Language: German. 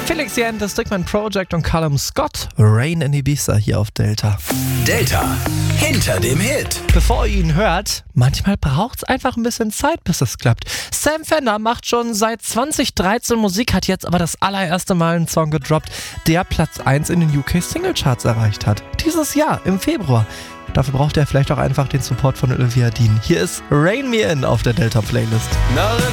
Felix Jan, das Stickman Project und Callum Scott, Rain in Ibiza hier auf Delta. Delta, hinter dem Hit. Bevor ihr ihn hört, manchmal braucht es einfach ein bisschen Zeit, bis es klappt. Sam Fender macht schon seit 2013 Musik, hat jetzt aber das allererste Mal einen Song gedroppt, der Platz 1 in den UK Singlecharts erreicht hat. Dieses Jahr, im Februar. Dafür braucht er vielleicht auch einfach den Support von Olivia Dean. Hier ist Rain Me In auf der Delta Playlist. Now the